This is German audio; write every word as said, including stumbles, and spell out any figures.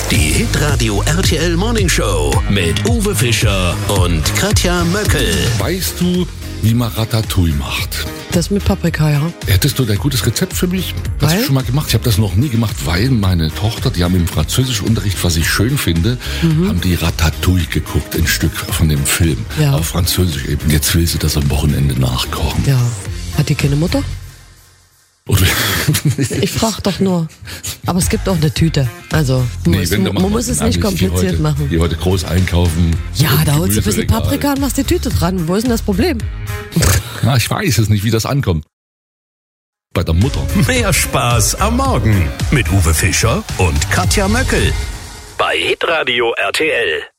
Die Hitradio R T L Morning Show mit Uwe Fischer und Katja Möckel. Weißt du, wie man Ratatouille macht? Das mit Paprika, ja. Hättest du ein gutes Rezept für mich? Hast Weil? du schon mal gemacht? Ich habe das noch nie gemacht, weil meine Tochter, die haben im Französischunterricht, was ich schön finde, mhm. haben die Ratatouille geguckt, ein Stück von dem Film. Ja. Auf Französisch eben. Jetzt will sie das am Wochenende nachkochen. Ja. Hat die keine Mutter? Und Ich frage doch nur. Aber es gibt auch eine Tüte. Also, Nee, muss, wenn, man dann muss machen es wir nicht es. Ich geh kompliziert heute, machen. Die heute groß einkaufen. Ja, da holst du ein bisschen Gemüseregal. Paprika und machst die Tüte dran. Wo ist denn das Problem? Ja, ich weiß es nicht, wie das ankommt. Bei der Mutter. Mehr Spaß am Morgen mit Uwe Fischer und Katja Möckel. Bei Hitradio R T L.